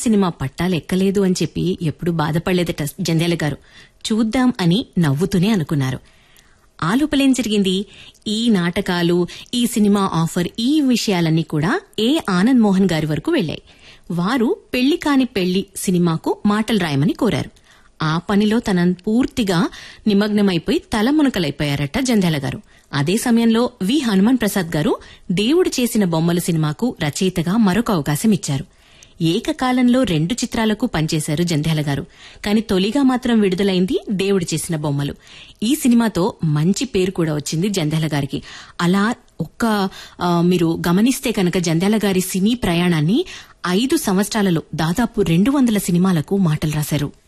Cinema పట్టాలెక్కలేదు అని చెప్పి ఎప్పుడూ బాధపడలేదట జంధ్యాల గారు. చూద్దాం అని నవ్వుతూనే అనుకున్నారు. ఆ లోపలేం జరిగింది? ఈ నాటకాలు, ఈ సినిమా ఆఫర్, ఈ విషయాలన్నీ కూడా ఆనంద్ మోహన్ గారి వరకు వెళ్లాయి. వారు పెళ్లి కాని పెళ్లి సినిమాకు మాటలు రాయమని కోరారు. ఆ పనిలో తన పూర్తిగా నిమగ్నమైపోయి తలమునకలైపోయారట జంధ్యాల గారు. అదే సమయంలో వి హనుమాన్ ప్రసాద్ గారు దేవుడు చేసిన బొమ్మలు సినిమాకు రచయితగా మరొక అవకాశం ఇచ్చారు. ఏకకాలంలో 2 చిత్రాలకు పనిచేశారు జంధ్యాల గారు. కాని తొలిగా మాత్రం విడుదలైంది దేవుడు చేసిన బొమ్మలు. ఈ సినిమాతో మంచి పేరు కూడా వచ్చింది జంధ్యాల గారికి. అలా మీరు గమనిస్తే కనుక జంధ్యాల గారి సినీ ప్రయాణాన్ని 5 సంవత్సరాలలో దాదాపు 200 సినిమాలకు మాటలు రాశారు.